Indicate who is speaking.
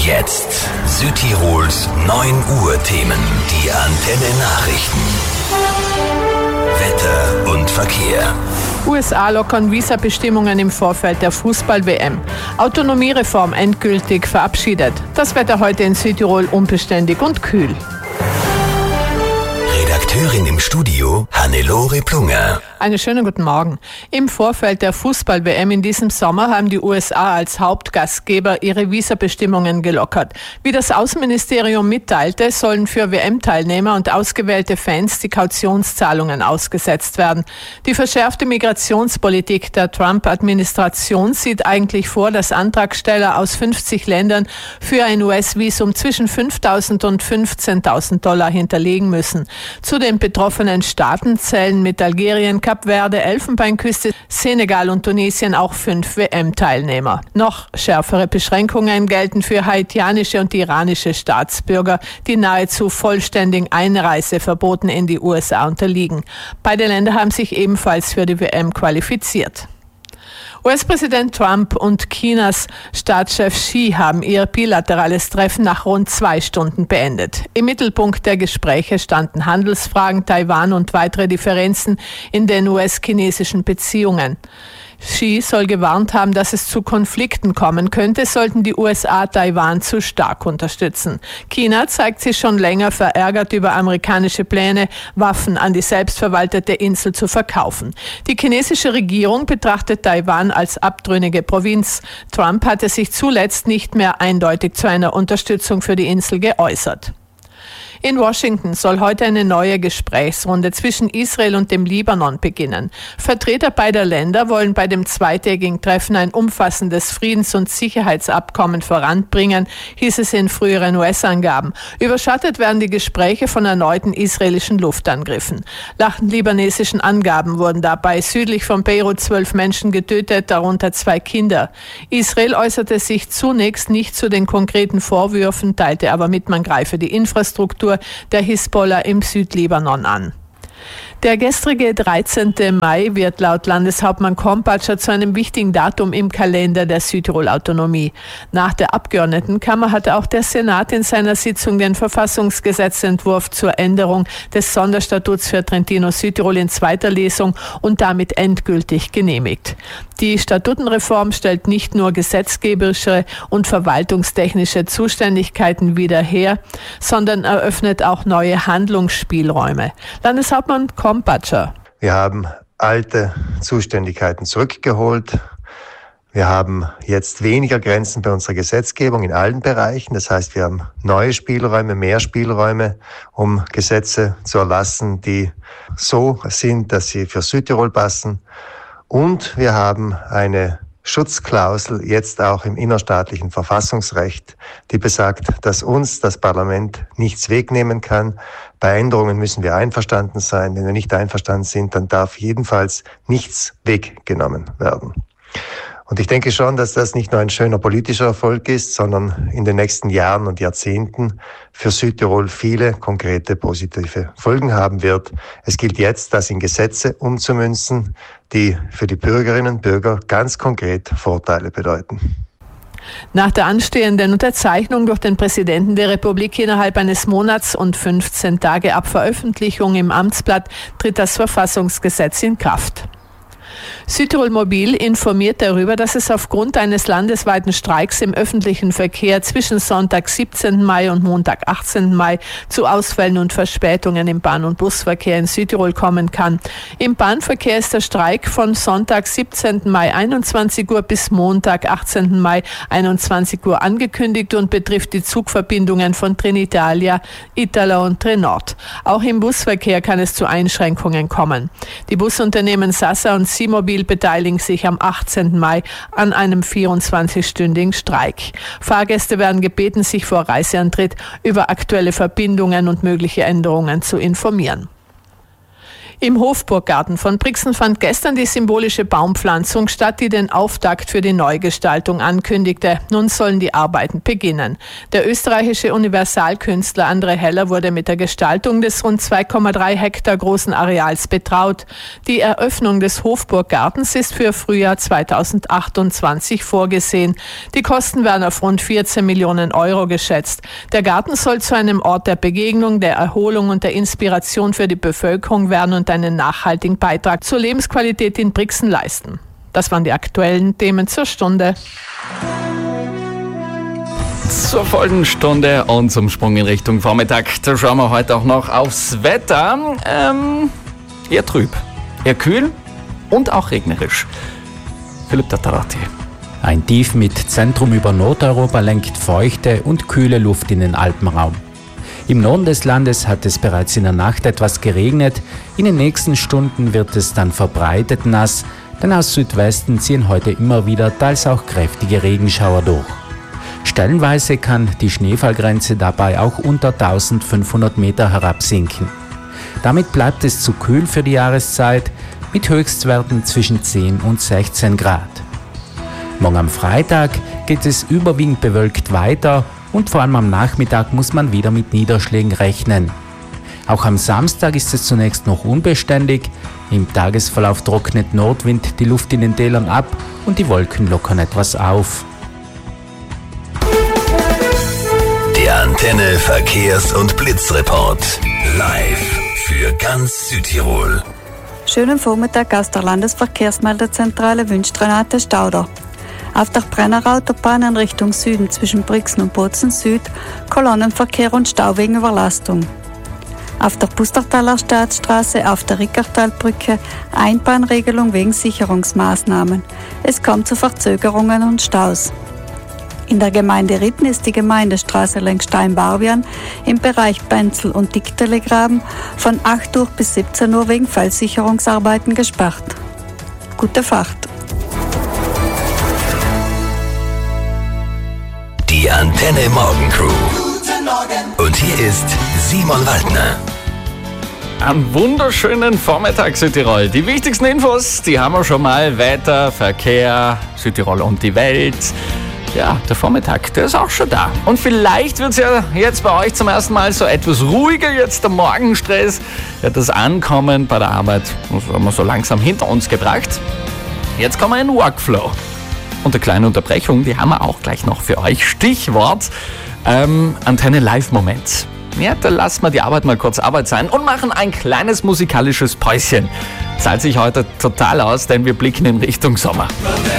Speaker 1: Jetzt Südtirols 9 Uhr Themen. Die Antenne Nachrichten. Wetter und Verkehr.
Speaker 2: USA lockern Visabestimmungen im Vorfeld der Fußball-WM. Autonomiereform endgültig verabschiedet. Das Wetter heute in Südtirol unbeständig und kühl.
Speaker 1: Redakteurin im Studio Hannelore Plunger.
Speaker 2: Einen schönen guten Morgen. Im Vorfeld der Fußball-WM in diesem Sommer haben die USA als Hauptgastgeber ihre Visabestimmungen gelockert. Wie das Außenministerium mitteilte, sollen für WM-Teilnehmer und ausgewählte Fans die Kautionszahlungen ausgesetzt werden. Die verschärfte Migrationspolitik der Trump-Administration sieht eigentlich vor, dass Antragsteller aus 50 Ländern für ein US-Visum zwischen $5.000 und $15.000 hinterlegen müssen. Zu den betroffenen Staaten zählen mit Algerien, Kap Verde, Elfenbeinküste, Senegal und Tunesien auch 5 WM-Teilnehmer. Noch schärfere Beschränkungen gelten für haitianische und iranische Staatsbürger, die nahezu vollständigen Einreiseverboten in die USA unterliegen. Beide Länder haben sich ebenfalls für die WM qualifiziert. US-Präsident Trump und Chinas Staatschef Xi haben ihr bilaterales Treffen nach rund 2 Stunden beendet. Im Mittelpunkt der Gespräche standen Handelsfragen, Taiwan und weitere Differenzen in den US-chinesischen Beziehungen. Xi soll gewarnt haben, dass es zu Konflikten kommen könnte, sollten die USA Taiwan zu stark unterstützen. China zeigt sich schon länger verärgert über amerikanische Pläne, Waffen an die selbstverwaltete Insel zu verkaufen. Die chinesische Regierung betrachtet Taiwan als abtrünnige Provinz. Trump hatte sich zuletzt nicht mehr eindeutig zu einer Unterstützung für die Insel geäußert. In Washington soll heute eine neue Gesprächsrunde zwischen Israel und dem Libanon beginnen. Vertreter beider Länder wollen bei dem zweitägigen Treffen ein umfassendes Friedens- und Sicherheitsabkommen voranbringen, hieß es in früheren US-Angaben. Überschattet werden die Gespräche von erneuten israelischen Luftangriffen. Nach libanesischen Angaben wurden dabei südlich von Beirut 12 Menschen getötet, darunter 2 Kinder. Israel äußerte sich zunächst nicht zu den konkreten Vorwürfen, teilte aber mit, man greife die Infrastruktur der Hisbollah im Südlibanon an. Der gestrige 13. Mai wird laut Landeshauptmann Kompatscher zu einem wichtigen Datum im Kalender der Südtirol-Autonomie. Nach der Abgeordnetenkammer hatte auch der Senat in seiner Sitzung den Verfassungsgesetzentwurf zur Änderung des Sonderstatuts für Trentino-Südtirol in 2. Lesung und damit endgültig genehmigt. Die Statutenreform stellt nicht nur gesetzgeberische und verwaltungstechnische Zuständigkeiten wieder her, sondern eröffnet auch neue Handlungsspielräume. Landeshauptmann Kompatscher.
Speaker 3: Wir haben alte Zuständigkeiten zurückgeholt. Wir haben jetzt weniger Grenzen bei unserer Gesetzgebung in allen Bereichen. Das heißt, wir haben neue Spielräume, mehr Spielräume, um Gesetze zu erlassen, die so sind, dass sie für Südtirol passen. Und wir haben eine Schutzklausel jetzt auch im innerstaatlichen Verfassungsrecht, die besagt, dass uns das Parlament nichts wegnehmen kann. Bei Änderungen müssen wir einverstanden sein. Wenn wir nicht einverstanden sind, dann darf jedenfalls nichts weggenommen werden. Und ich denke schon, dass das nicht nur ein schöner politischer Erfolg ist, sondern in den nächsten Jahren und Jahrzehnten für Südtirol viele konkrete positive Folgen haben wird. Es gilt jetzt, das in Gesetze umzumünzen, die für die Bürgerinnen und Bürger ganz konkret Vorteile bedeuten.
Speaker 2: Nach der anstehenden Unterzeichnung durch den Präsidenten der Republik innerhalb eines Monats und 15 Tage ab Veröffentlichung im Amtsblatt tritt das Verfassungsgesetz in Kraft. Südtirol Mobil informiert darüber, dass es aufgrund eines landesweiten Streiks im öffentlichen Verkehr zwischen Sonntag 17. Mai und Montag 18. Mai zu Ausfällen und Verspätungen im Bahn- und Busverkehr in Südtirol kommen kann. Im Bahnverkehr ist der Streik von Sonntag 17. Mai 21 Uhr bis Montag 18. Mai 21 Uhr angekündigt und betrifft die Zugverbindungen von Trenitalia, Itala und Trenord. Auch im Busverkehr kann es zu Einschränkungen kommen. Die Busunternehmen Sasa und Mobil beteiligen sich am 18. Mai an einem 24-stündigen Streik. Fahrgäste werden gebeten, sich vor Reiseantritt über aktuelle Verbindungen und mögliche Änderungen zu informieren. Im Hofburggarten von Brixen fand gestern die symbolische Baumpflanzung statt, die den Auftakt für die Neugestaltung ankündigte. Nun sollen die Arbeiten beginnen. Der österreichische Universalkünstler André Heller wurde mit der Gestaltung des rund 2,3 Hektar großen Areals betraut. Die Eröffnung des Hofburggartens ist für Frühjahr 2028 vorgesehen. Die Kosten werden auf rund 14 Millionen Euro geschätzt. Der Garten soll zu einem Ort der Begegnung, der Erholung und der Inspiration für die Bevölkerung werden und einen nachhaltigen Beitrag zur Lebensqualität in Brixen leisten. Das waren die aktuellen Themen zur Stunde.
Speaker 4: Zur vollen Stunde und zum Sprung in Richtung Vormittag. Da schauen wir heute auch noch aufs Wetter. Eher trüb, eher kühl und auch regnerisch. Philipp Tattarati.
Speaker 5: Ein Tief mit Zentrum über Nordeuropa lenkt feuchte und kühle Luft in den Alpenraum. Im Norden des Landes hat es bereits in der Nacht etwas geregnet. In den nächsten Stunden wird es dann verbreitet nass, denn aus Südwesten ziehen heute immer wieder teils auch kräftige Regenschauer durch. Stellenweise kann die Schneefallgrenze dabei auch unter 1500 Meter herabsinken. Damit bleibt es zu kühl für die Jahreszeit mit Höchstwerten zwischen 10 und 16 Grad. Morgen am Freitag geht es überwiegend bewölkt weiter und vor allem am Nachmittag muss man wieder mit Niederschlägen rechnen. Auch am Samstag ist es zunächst noch unbeständig. Im Tagesverlauf trocknet Nordwind die Luft in den Tälern ab und die Wolken lockern etwas auf.
Speaker 1: Der Antenne Verkehrs- und Blitzreport. Live für ganz Südtirol.
Speaker 6: Schönen Vormittag aus der Landesverkehrsmeldezentrale wünscht Renate Stauder. Auf der Brenner-Autobahn in Richtung Süden zwischen Brixen und Bozen Süd Kolonnenverkehr und Stau wegen Überlastung. Auf der Pustertaler Staatsstraße auf der Rickertalbrücke Einbahnregelung wegen Sicherungsmaßnahmen. Es kommt zu Verzögerungen und Staus. In der Gemeinde Ritten ist die Gemeindestraße längs Steinbarbian im Bereich Benzel und Dickdelegraben von 8 Uhr bis 17 Uhr wegen Fallsicherungsarbeiten gesperrt. Gute Fahrt!
Speaker 1: Die Antenne Morgencrew. Guten Morgen. Und hier ist Simon Waldner.
Speaker 4: Einen wunderschönen Vormittag, Südtirol. Die wichtigsten Infos, die haben wir schon mal. Wetter, Verkehr, Südtirol und die Welt. Ja, der Vormittag, der ist auch schon da. Und vielleicht wird es ja jetzt bei euch zum ersten Mal so etwas ruhiger, jetzt der Morgenstress. Ja, das Ankommen bei der Arbeit haben wir so langsam hinter uns gebracht. Jetzt kommen wir in Workflow. Und eine kleine Unterbrechung, die haben wir auch gleich noch für euch. Stichwort Antenne Live-Moment. Ja, da lassen wir die Arbeit mal kurz Arbeit sein und machen ein kleines musikalisches Päuschen. Zahlt sich heute total aus, denn wir blicken in Richtung Sommer.